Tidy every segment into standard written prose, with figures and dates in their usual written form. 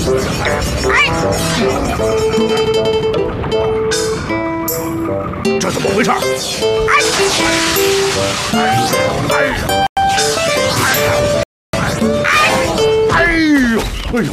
这怎么回事？哎呦！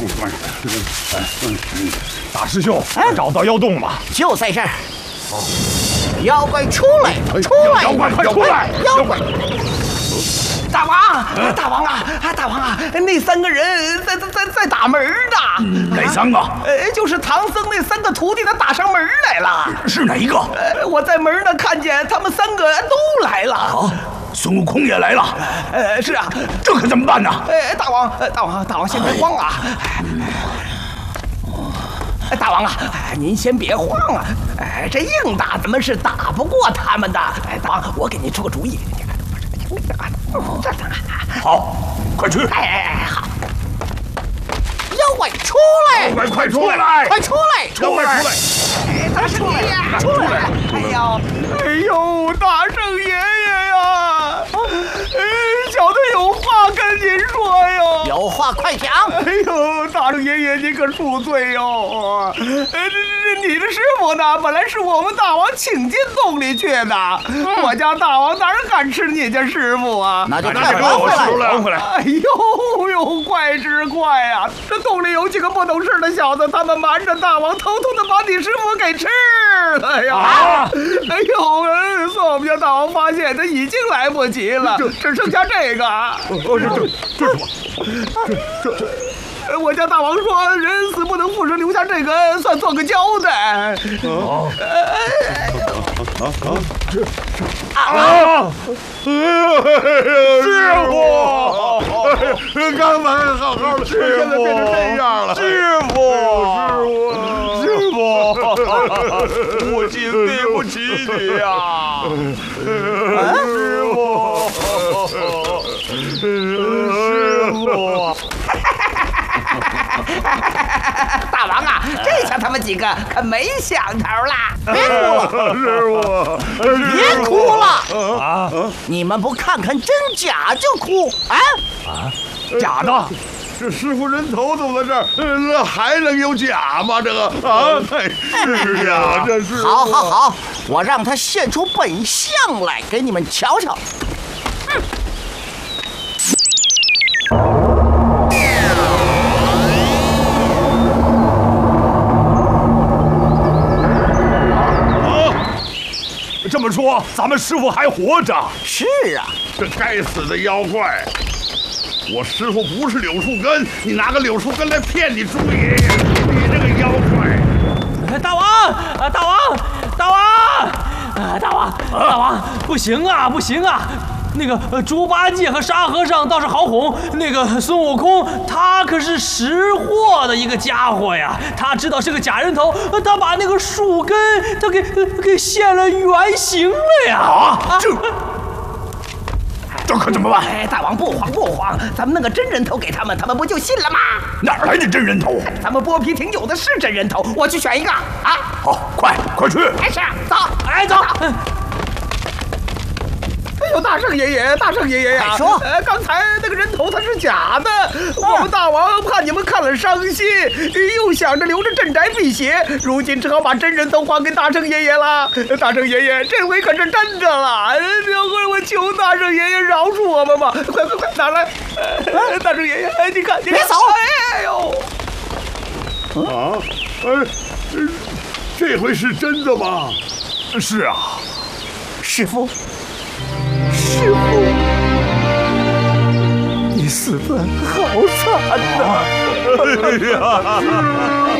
大师兄，找到妖洞了， 就在这儿。妖怪出来！出来！ 妖怪快出来！ 妖怪！大王，大王啊，大王啊！那3个人在打门呢。 哪3个？ 就是唐僧那3个徒弟，他打上门来了。 是哪一个？ 我在门那看见他们3个都来了。 啊！孙悟空也来了。 是啊， 这可怎么办呢？ 大王，先别慌啊！大王啊，您先别慌啊！这硬打咱们是打不过他们的。大王，我给您出个主意。 好，快去！ 好。妖怪出来！ 妖怪快出来！ 快出来！ 妖怪出来！ 大圣爷爷，出来！哎呦，大圣爷爷呀！小的有话跟您说哟。有话快讲！哎呦，大圣爷爷您可恕罪哟！你的师傅呢？本来是我们大王请进洞里去的。我家大王哪敢吃你家师傅啊？那就快还回来！哎呦，怪之怪呀！这洞里有几个不懂事的小子，他们瞒着大王，偷偷的把你师傅给吃了呀！哎呦，算我们家大王发现，他已经来不及了，只剩下这个。 这什么？ 我家大王说，人死不能复生，留下这个算做个交代。 师傅，刚才好好的，现在变成这样了。师傅，母亲对不起你呀！师傅。 大王啊，这下他们几个可没想头了。别哭了， 师傅， 别哭了啊！你们不看看真假就哭啊？ 假的？这师傅人头都在这儿，那还能有假吗？这个啊，是呀，这是。 好，我让他现出本相来给你们瞧瞧。 这么说，咱们师傅还活着？ 是啊， 这该死的妖怪！我师傅不是柳树根，你拿个柳树根来骗你猪爷爷，你这个妖怪！ 大王，不行啊！那个猪八戒和沙和尚倒是好哄，那个孙悟空他可是识货的一个家伙呀，他知道是个假人头，他把那个树根他给现了原形了呀！ 这可怎么办？ 大王不慌，咱们弄个真人头给他们，他们不就信了吗？ 哪来的真人头？ 咱们剥皮挺久的是真人头，我去选一个啊！ 好，快去！ 是，走！哎呦，大圣爷爷呀！说，刚才那个人头他是假的，我们大王怕你们看了伤心，又想着留着镇宅辟邪，如今只好把真人头还给大圣爷爷了。大圣爷爷，这回可是真的了，我求大圣爷爷饶恕我们吧！快拿来！大圣爷爷，你看，别走！哎呦！ 这回是真的吗？是啊， 师傅，你死得好惨呐！ 哎呀！